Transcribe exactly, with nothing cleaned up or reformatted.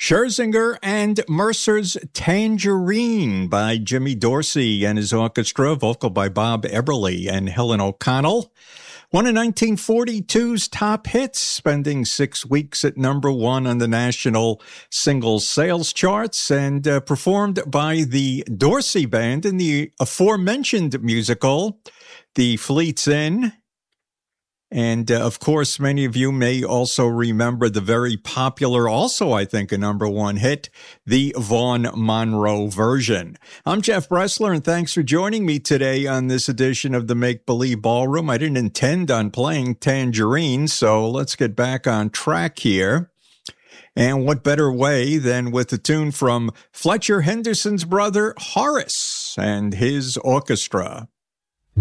Scherzinger and Mercer's Tangerine by Jimmy Dorsey and his orchestra, vocal by Bob Eberly and Helen O'Connell. One of nineteen forty-two's top hits, spending six weeks at number one on the national singles sales charts, and uh, performed by the Dorsey Band in the aforementioned musical, The Fleet's Inn. And, uh, of course, many of you may also remember the very popular, also, I think, a number one hit, the Vaughn Monroe version. I'm Jeff Bressler, and thanks for joining me today on this edition of the Make Believe Ballroom. I didn't intend on playing Tangerine, so let's get back on track here. And what better way than with a tune from Fletcher Henderson's brother, Horace, and his orchestra.